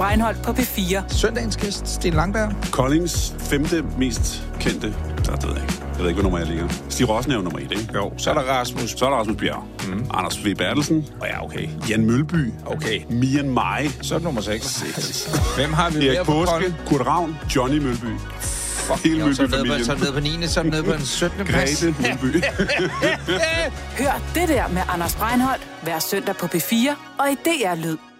Breinholt på P4. Søndagens gæst, Sten Langberg. Koldings 5. mest kendte. Så det ved jeg ikke. Jeg ved ikke, hvor nummer jeg ligger. Stig Rossen er jo nummer 1, ikke? Jo, så er der Rasmus. Så er der Rasmus Bjerg. Anders V. Bertelsen. Ja, okay. Jan Mølby. Okay. Mian Mai. Så er det nummer 6. Hvem har vi mere Erik på Påske. Kolding? Kurt Ravn. Johnny Mølby. Hele Mølby-familien. Så ned på 9. Så ned på den 17. plads. Grete Mølby. Hør det der med Anders Breinholt hver søndag på P4 og i DR Lyd.